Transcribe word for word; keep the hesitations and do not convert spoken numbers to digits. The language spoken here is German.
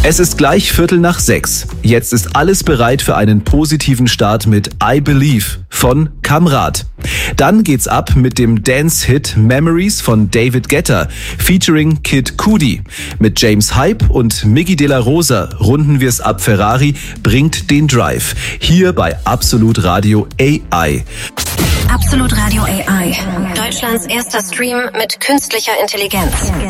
Es ist gleich Viertel nach sechs. Jetzt ist alles bereit für einen positiven Start mit I Believe von Kamrat. Dann geht's ab mit dem Dance-Hit Memories von David Guetta featuring Kid Cudi. Mit James Hype und Miggy De La Rosa runden wir's ab. Ferrari bringt den Drive. Hier bei Absolut Radio A I. Absolut Radio A I. Deutschlands erster Stream mit künstlicher Intelligenz.